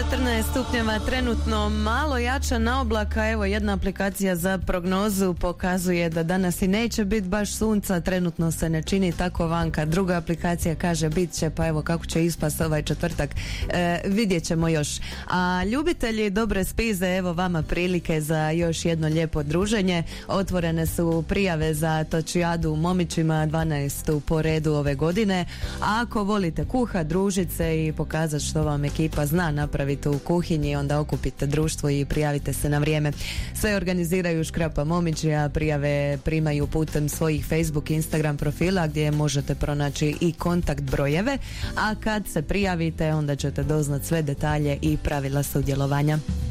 14 stupnjeva, trenutno malo jača na oblaka. Evo, jedna aplikacija za prognozu pokazuje da danas i neće biti baš sunca, trenutno se ne čini tako vanka. Druga aplikacija kaže bit će, pa evo kako će ispast ovaj četvrtak, vidjet ćemo još. A ljubitelji dobre spize, evo vama prilike za još jedno lijepo druženje. Otvorene su prijave za točijadu u Momićima, 12. po redu ove godine. A ako volite kuhat, družit se i pokazati što vam ekipa zna napraviti u kuhinji, onda okupite društvo i prijavite se na vrijeme. Sve organiziraju Škrapa Momići, a prijave primaju putem svojih Facebook i Instagram profila gdje možete pronaći i kontakt brojeve, a kad se prijavite onda ćete doznat sve detalje i pravila sudjelovanja.